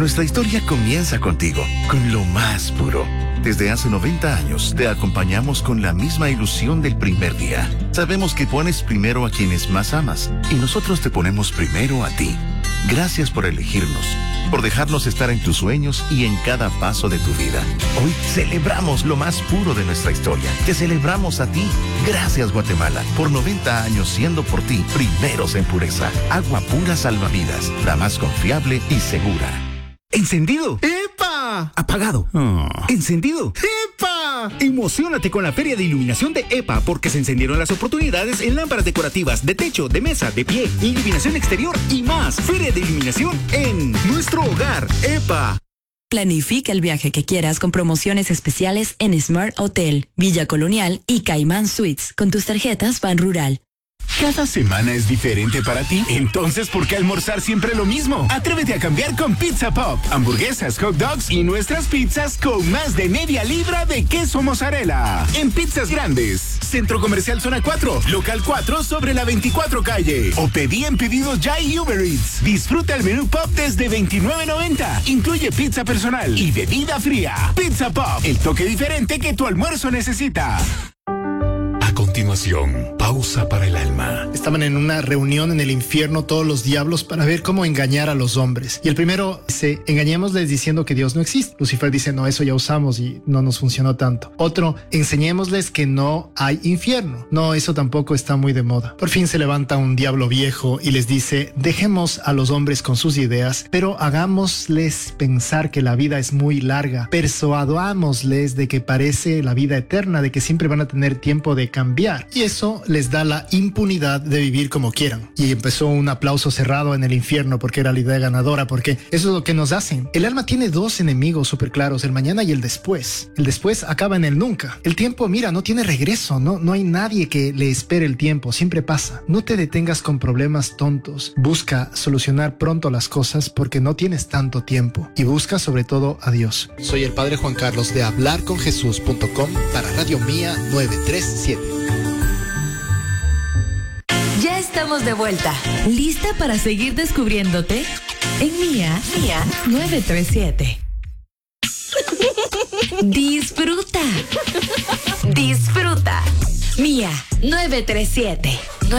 Nuestra historia comienza contigo, con lo más puro. Desde hace 90 años te acompañamos con la misma ilusión del primer día. Sabemos que pones primero a quienes más amas y nosotros te ponemos primero a ti. Gracias por elegirnos, por dejarnos estar en tus sueños y en cada paso de tu vida. Hoy celebramos lo más puro de nuestra historia. Te celebramos a ti. Gracias, Guatemala, por 90 años siendo por ti primeros en pureza. Agua pura salvavidas, la más confiable y segura. ¿Encendido? ¡Epa! ¿Apagado? Oh. ¿Encendido? ¡Epa! Emociónate con la Feria de Iluminación de EPA porque se encendieron las oportunidades en lámparas decorativas de techo, de mesa, de pie, iluminación exterior y más. Feria de Iluminación en nuestro hogar, EPA. Planifica el viaje que quieras con promociones especiales en Smart Hotel, Villa Colonial y Caimán Suites con tus tarjetas Ban Rural. ¿Cada semana es diferente para ti? Entonces, ¿por qué almorzar siempre lo mismo? Atrévete a cambiar con Pizza Pop. Hamburguesas, hot dogs y nuestras pizzas con más de media libra de queso mozzarella. En Pizzas Grandes. Centro Comercial Zona 4. Local 4 sobre la 24 calle. O pedí en Pedidos Ya y Uber Eats. Disfruta el menú Pop desde $29.90. Incluye pizza personal y bebida fría. Pizza Pop. El toque diferente que tu almuerzo necesita. A continuación, pausa para el alma. Estaban en una reunión en el infierno todos los diablos para ver cómo engañar a los hombres. Y el primero dice, engañémosles diciendo que Dios no existe. Lucifer dice, no, eso ya usamos y no nos funcionó tanto. Otro, enseñémosles que no hay infierno. No, eso tampoco está muy de moda. Por fin se levanta un diablo viejo y les dice, dejemos a los hombres con sus ideas, pero hagámosles pensar que la vida es muy larga. Persuadámosles de que parece la vida eterna, de que siempre van a tener tiempo de cambiar. Y eso les da la impunidad de vivir como quieran. Y empezó un aplauso cerrado en el infierno porque era la idea ganadora, porque eso es lo que nos hacen. El alma tiene dos enemigos súper claros, el mañana y el después. El después acaba en el nunca. El tiempo, mira, no tiene regreso, no hay nadie que le espere el tiempo, siempre pasa. No te detengas con problemas tontos. Busca solucionar pronto las cosas porque no tienes tanto tiempo. Y busca sobre todo a Dios. Soy el Padre Juan Carlos de hablarconjesús.com para Radio Mía 937. Ya estamos de vuelta. ¿Lista para seguir descubriéndote? En Mía 937. Disfruta. Disfruta. Mía 937.